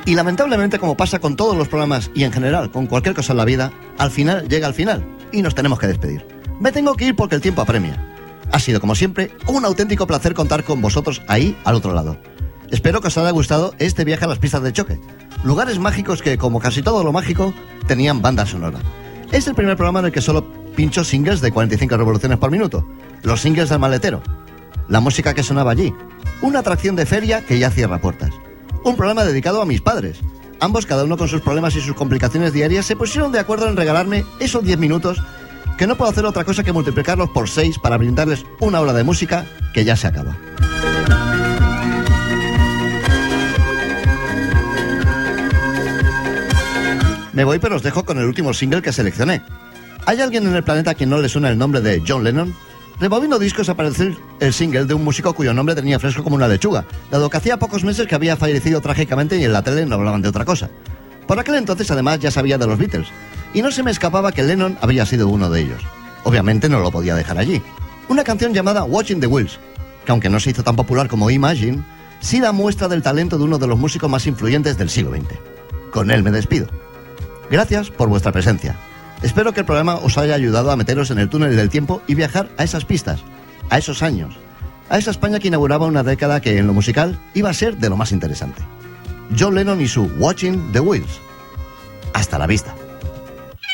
Y lamentablemente, como pasa con todos los programas y en general con cualquier cosa en la vida, al final llega al final y nos tenemos que despedir. Me tengo que ir porque el tiempo apremia. Ha sido, como siempre, un auténtico placer contar con vosotros ahí al otro lado. Espero que os haya gustado este viaje a las pistas de choque. Lugares mágicos que, como casi todo lo mágico, tenían banda sonora. Es el primer programa en el que solo pincho singles de 45 revoluciones por minuto. Los singles del maletero. La música que sonaba allí. Una atracción de feria que ya cierra puertas. Un programa dedicado a mis padres. Ambos, cada uno con sus problemas y sus complicaciones diarias, se pusieron de acuerdo en regalarme esos 10 minutos que no puedo hacer otra cosa que multiplicarlos por 6 para brindarles una hora de música que ya se acaba. Me voy, pero os dejo con el último single que seleccioné. ¿Hay alguien en el planeta a quien no le suena el nombre de John Lennon? Rebobino discos apareció el single de un músico cuyo nombre tenía fresco como una lechuga, dado que hacía pocos meses que había fallecido trágicamente y en la tele no hablaban de otra cosa. Por aquel entonces, además, ya sabía de los Beatles, y no se me escapaba que Lennon había sido uno de ellos. Obviamente no lo podía dejar allí. Una canción llamada Watching the Wheels, que aunque no se hizo tan popular como Imagine, sí da muestra del talento de uno de los músicos más influyentes del siglo XX. Con él me despido. Gracias por vuestra presencia. Espero que el programa os haya ayudado a meteros en el túnel del tiempo y viajar a esas pistas, a esos años, a esa España que inauguraba una década que en lo musical iba a ser de lo más interesante. John Lennon y su Watching the Wheels. Hasta la vista.